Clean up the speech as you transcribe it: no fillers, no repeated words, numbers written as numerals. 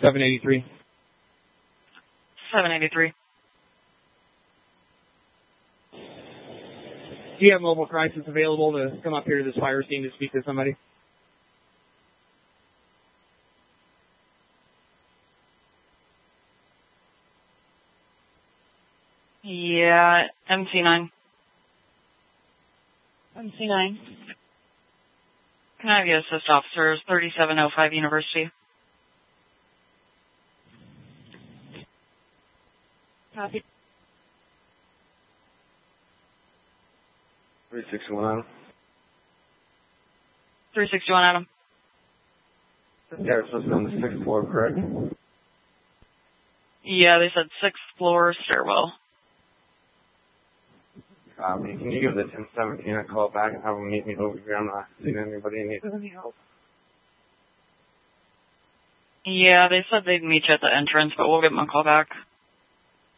783. 783. Do you have mobile crisis available to come up here to this fire scene to speak to somebody? Yeah, MC9. MC9. Can I have you assist officers 3705 University? Copy. 361 Adam. 361 Adam. Yeah, it's supposed to be on the 6th floor, correct? Yeah, they said 6th floor stairwell. Can you give the 1017 a call back and have them meet me over here? I'm not seeing anybody who needs any help. Yeah, they said they'd meet you at the entrance, but we'll give them a call back.